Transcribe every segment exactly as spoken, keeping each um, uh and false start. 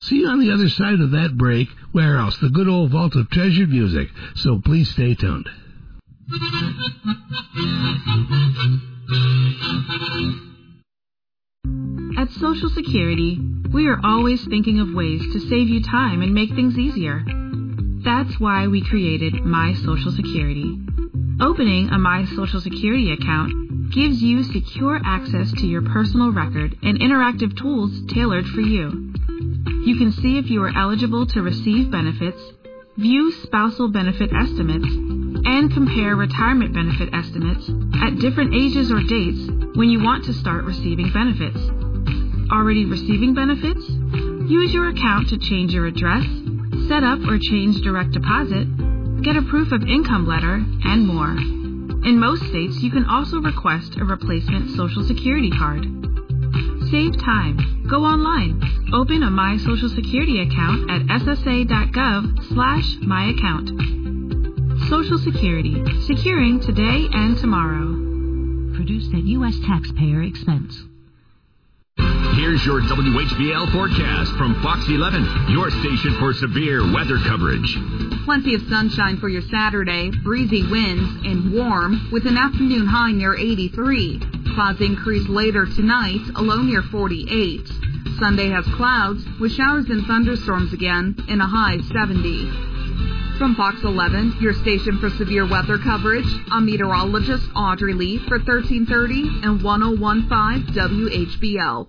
see you on the other side of that break. Where else? The good old vault of treasured music. So please stay tuned. At Social Security, we are always thinking of ways to save you time and make things easier. That's why we created My Social Security. Opening a My Social Security account gives you secure access to your personal record and interactive tools tailored for you. You can see if you are eligible to receive benefits, view spousal benefit estimates, and compare retirement benefit estimates at different ages or dates when you want to start receiving benefits. Already receiving benefits? Use your account to change your address, set up or change direct deposit, get a proof of income letter, and more. In most states, you can also request a replacement Social Security card. Save time. Go online. Open a My Social Security account at S S A dot gov slash my account. Social Security. Securing today and tomorrow. Produced at U S taxpayer expense. Here's your W H B L forecast from Fox eleven, your station for severe weather coverage. Plenty of sunshine for your Saturday, breezy winds and warm with an afternoon high near eighty-three. Clouds increase later tonight, a low near forty-eight. Sunday has clouds with showers and thunderstorms again and a high seventy. From Fox eleven, your station for severe weather coverage, I'm meteorologist Audrey Lee for thirteen thirty and ten fifteen W H B L.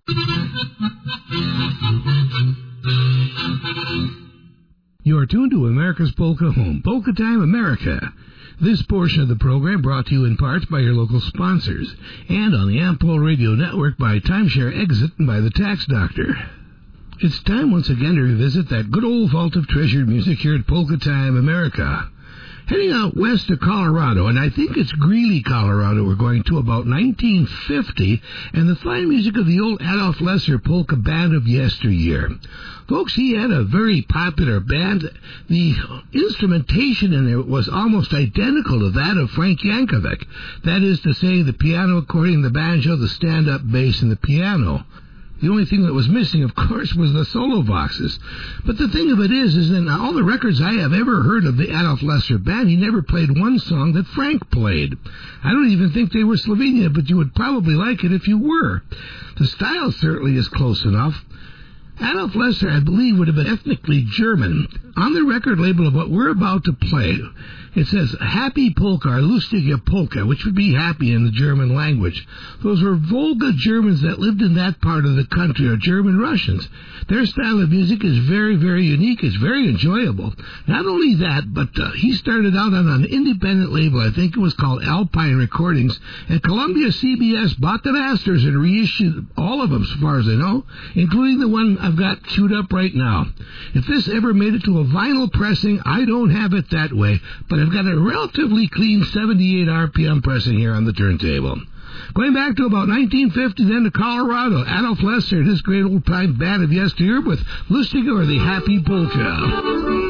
You are tuned to America's Polka Home, Polka Time America. This portion of the program brought to you in part by your local sponsors and on the Ampol Radio Network by Timeshare Exit and by the Tax Doctor. It's time once again to revisit that good old vault of treasured music here at Polka Time America. Heading out west to Colorado, and I think it's Greeley, Colorado we're going to, about nineteen fifty, and the fine music of the old Adolf Lesser polka band of yesteryear. Folks, he had a very popular band. The instrumentation in it was almost identical to that of Frank Yankovic. That is to say, the piano, accordion, the banjo, the stand-up bass, and the piano. The only thing that was missing, of course, was the solo boxes. But the thing of it is, is that in all the records I have ever heard of the Adolf Lesser band, he never played one song that Frank played. I don't even think they were Slovenian, but you would probably like it if you were. The style certainly is close enough. Adolf Lesser, I believe, would have been ethnically German. On the record label of what we're about to play, it says Happy Polka, or Lustige Polka, which would be happy in the German language. Those were Volga Germans that lived in that part of the country, or German Russians. Their style of music is very, very unique. It's very enjoyable. Not only that, but uh, he started out on an independent label. I think it was called Alpine Recordings. And Columbia C B S bought the masters and reissued all of them, so far as I know, including the one I've got queued up right now. If this ever made it to a vinyl pressing, I don't have it that way, but I've got a relatively clean seventy-eight R P M pressing here on the turntable. Going back to about nineteen fifty, then to Colorado, Adolf Lesser and his great old-time band of yesteryear with Lustige, or the Happy Polka.